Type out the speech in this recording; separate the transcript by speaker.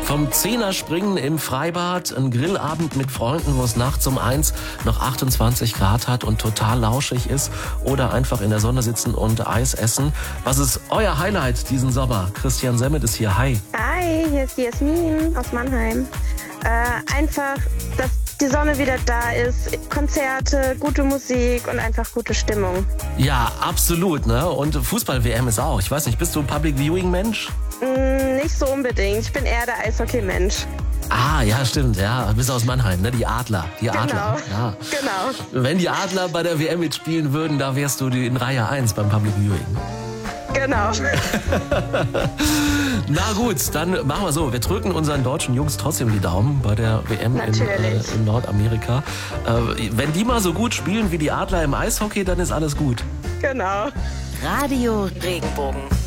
Speaker 1: Vom Zehnerspringen im Freibad, ein Grillabend mit Freunden, wo es nachts um 1 noch 28 Grad hat und total lauschig ist, oder einfach in der Sonne sitzen und Eis essen. Was ist euer Highlight diesen Sommer? Christian Semmet ist hier. Hi.
Speaker 2: Hi, hier ist die Jasmin aus Mannheim. Einfach, dass die Sonne wieder da ist, Konzerte, gute Musik und einfach gute Stimmung.
Speaker 1: Ja, absolut, ne? Und Fußball-WM ist auch. Ich weiß nicht, bist du ein Public-Viewing-Mensch?
Speaker 2: Nicht so unbedingt. Ich bin eher der Eishockey-Mensch.
Speaker 1: Ah, ja, stimmt, ja. Du bist aus Mannheim, ne? Die Adler. Ja.
Speaker 2: Genau.
Speaker 1: Wenn die Adler bei der WM mitspielen würden, da wärst du in Reihe 1 beim Public Viewing.
Speaker 2: Genau.
Speaker 1: Na gut, dann machen wir so. Wir drücken unseren deutschen Jungs trotzdem die Daumen bei der WM in Nordamerika. Wenn die mal so gut spielen wie die Adler im Eishockey, dann ist alles gut.
Speaker 2: Genau.
Speaker 3: Radio Regenbogen.